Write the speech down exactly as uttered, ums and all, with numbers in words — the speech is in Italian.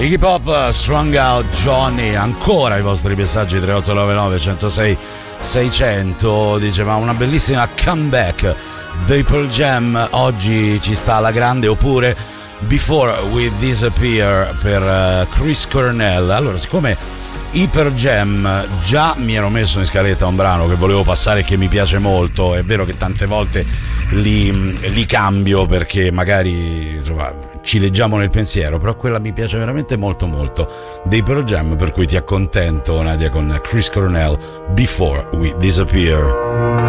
Iggy Pop, Strung Out Johnny. Ancora i vostri messaggi tre otto nove nove, centosei, seicento. Diceva una bellissima comeback dei Pearl Jam, oggi ci sta alla grande. Oppure Before We Disappear per uh, Chris Cornell. Allora, siccome i Pearl Jam già mi ero messo in scaletta un brano che volevo passare e che mi piace molto, è vero che tante volte li, li cambio perché magari insomma ci leggiamo nel pensiero, però quella mi piace veramente molto molto dei Pearl Jam, per cui ti accontento Nadia con Chris Cornell, Before We Disappear.